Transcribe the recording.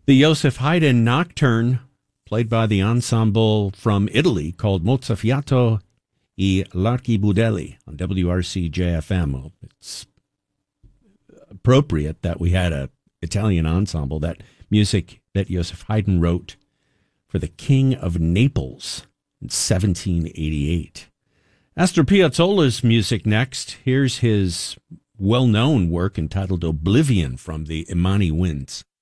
The Joseph Haydn Nocturne, played by the ensemble from Italy called Mozzafiato e l'Archibudelli on WRC JFM. It's appropriate that we had an Italian ensemble, that music that Joseph Haydn wrote for the King of Naples in 1788. Astor Piazzolla's music next. Here's his well-known work entitled Oblivion from the Imani Winds.